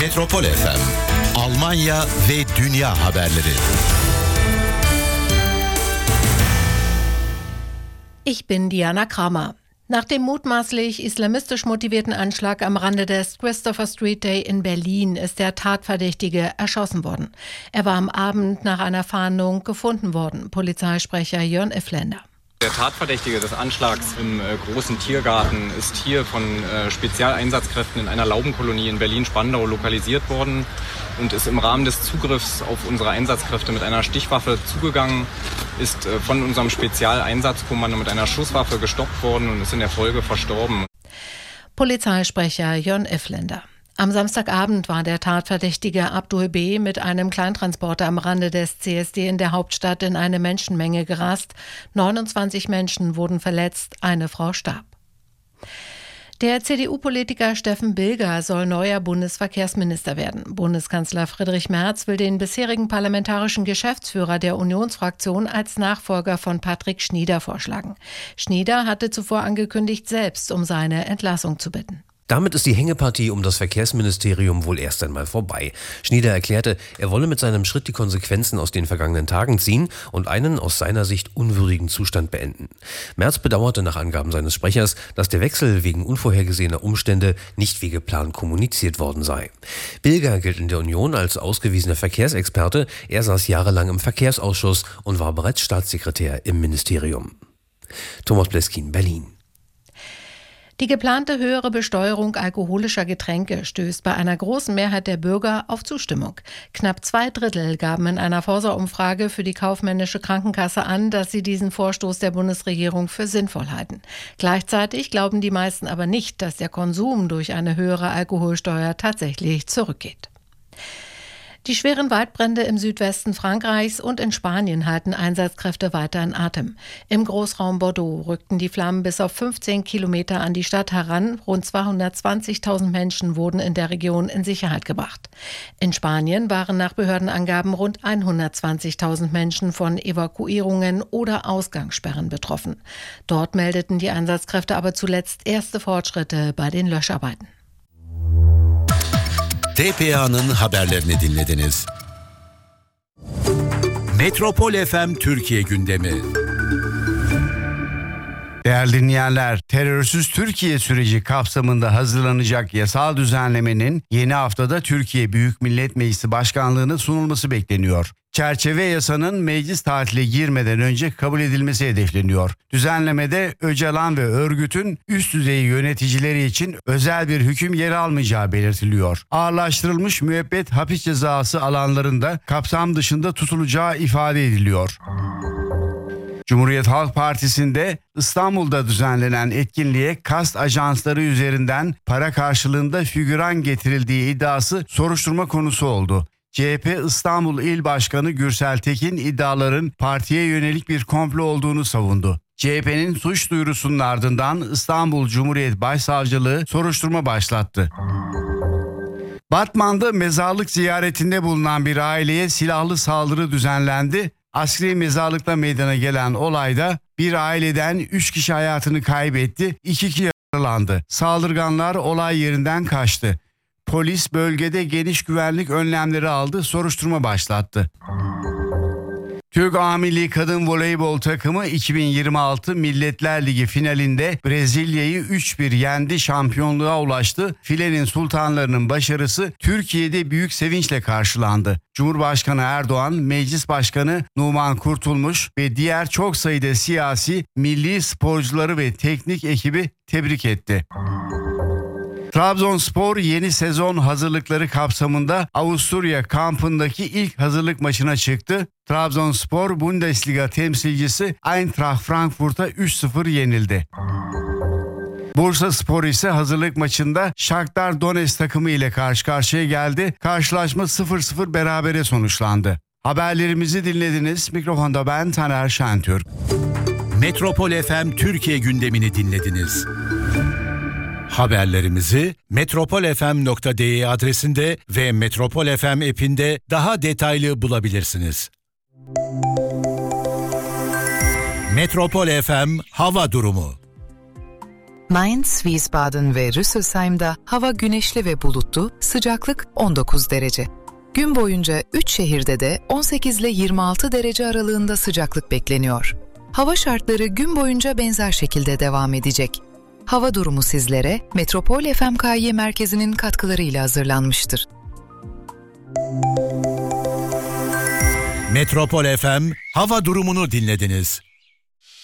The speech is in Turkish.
Metropol FM, Almanya ve dünya haberleri. Ich bin Diana Kramer. Nach dem mutmaßlich islamistisch motivierten Anschlag am Rande des Christopher Street Day in Berlin ist der Tatverdächtige erschossen worden. Er war am Abend nach einer Fahndung gefunden worden, Polizeisprecher Jörn Iffländer. Der Tatverdächtige des Anschlags im großen Tiergarten ist hier von Spezialeinsatzkräften in einer Laubenkolonie in Berlin-Spandau lokalisiert worden und ist im Rahmen des Zugriffs auf unsere Einsatzkräfte mit einer Stichwaffe zugegangen, ist von unserem Spezialeinsatzkommando mit einer Schusswaffe gestoppt worden und ist in der Folge verstorben. Polizeisprecher Jörn Iffländer. Am Samstagabend war der Tatverdächtige Abdul B. mit einem Kleintransporter am Rande des CSD in der Hauptstadt in eine Menschenmenge gerast. 29 Menschen wurden verletzt, eine Frau starb. Der CDU-Politiker Steffen Bilger soll neuer Bundesverkehrsminister werden. Bundeskanzler Friedrich Merz will den bisherigen parlamentarischen Geschäftsführer der Unionsfraktion als Nachfolger von Patrick Schnieder vorschlagen. Schnieder hatte zuvor angekündigt, selbst um seine Entlassung zu bitten. Damit ist die Hängepartie um das Verkehrsministerium wohl erst einmal vorbei. Schnieder erklärte, er wolle mit seinem Schritt die Konsequenzen aus den vergangenen Tagen ziehen und einen aus seiner Sicht unwürdigen Zustand beenden. Merz bedauerte nach Angaben seines Sprechers, dass der Wechsel wegen unvorhergesehener Umstände nicht wie geplant kommuniziert worden sei. Bilger gilt in der Union als ausgewiesener Verkehrsexperte. Er saß jahrelang im Verkehrsausschuss und war bereits Staatssekretär im Ministerium. Thomas Bleskin, Berlin. Die geplante höhere Besteuerung alkoholischer Getränke stößt bei einer großen Mehrheit der Bürger auf Zustimmung. Knapp 2/3 gaben in einer Forsa-Umfrage für die kaufmännische Krankenkasse an, dass sie diesen Vorstoß der Bundesregierung für sinnvoll halten. Gleichzeitig glauben die meisten aber nicht, dass der Konsum durch eine höhere Alkoholsteuer tatsächlich zurückgeht. Die schweren Waldbrände im Südwesten Frankreichs und in Spanien halten Einsatzkräfte weiter in Atem. Im Großraum Bordeaux rückten die Flammen bis auf 15 Kilometer an die Stadt heran. Rund 220.000 Menschen wurden in der Region in Sicherheit gebracht. In Spanien waren nach Behördenangaben rund 120.000 Menschen von Evakuierungen oder Ausgangssperren betroffen. Dort meldeten die Einsatzkräfte aber zuletzt erste Fortschritte bei den Löscharbeiten. TPA'nın haberlerini dinlediniz. Metropol FM Türkiye gündemi. Değerli dinleyenler, terörsüz Türkiye süreci kapsamında hazırlanacak yasal düzenlemenin yeni haftada Türkiye Büyük Millet Meclisi Başkanlığı'na sunulması bekleniyor. Çerçeve yasanın meclis tatiline girmeden önce kabul edilmesi hedefleniyor. Düzenlemede Öcalan ve örgütün üst düzey yöneticileri için özel bir hüküm yer almayacağı belirtiliyor. Ağırlaştırılmış müebbet hapis cezası alanlarında kapsam dışında tutulacağı ifade ediliyor. Cumhuriyet Halk Partisi'nde İstanbul'da düzenlenen etkinliğe kast ajansları üzerinden para karşılığında figüran getirildiği iddiası soruşturma konusu oldu. CHP İstanbul İl Başkanı Gürsel Tekin iddiaların partiye yönelik bir komplo olduğunu savundu. CHP'nin suç duyurusunun ardından İstanbul Cumhuriyet Başsavcılığı soruşturma başlattı. Batman'da mezarlık ziyaretinde bulunan bir aileye silahlı saldırı düzenlendi. Askeri mezarlıkta meydana gelen olayda bir aileden 3 kişi hayatını kaybetti, 2 kişi yaralandı. Saldırganlar olay yerinden kaçtı. Polis bölgede geniş güvenlik önlemleri aldı, soruşturma başlattı. Türk A Milli Kadın Voleybol takımı 2026 Milletler Ligi finalinde Brezilya'yı 3-1 yendi, şampiyonluğa ulaştı. Filenin sultanlarının başarısı Türkiye'de büyük sevinçle karşılandı. Cumhurbaşkanı Erdoğan, Meclis Başkanı Numan Kurtulmuş ve diğer çok sayıda siyasi, milli sporcuları ve teknik ekibi tebrik etti. Trabzonspor yeni sezon hazırlıkları kapsamında Avusturya kampındaki ilk hazırlık maçına çıktı. Trabzonspor Bundesliga temsilcisi Eintracht Frankfurt'a 3-0 yenildi. Bursaspor ise hazırlık maçında Shakhtar Donetsk takımı ile karşı karşıya geldi. Karşılaşma 0-0 berabere sonuçlandı. Haberlerimizi dinlediniz. Mikrofonda ben Taner Şentürk. Metropol FM Türkiye gündemini dinlediniz. Haberlerimizi metropolfm.de adresinde ve Metropol FM app'inde daha detaylı bulabilirsiniz. Metropol FM hava durumu. Mainz, Wiesbaden ve Rüsselsheim'da hava güneşli ve bulutlu, sıcaklık 19 derece. Gün boyunca 3 şehirde de 18 ile 26 derece aralığında sıcaklık bekleniyor. Hava şartları gün boyunca benzer şekilde devam edecek. Hava durumu sizlere Metropol FMKY merkezinin katkılarıyla hazırlanmıştır. Metropol FM hava durumunu dinlediniz.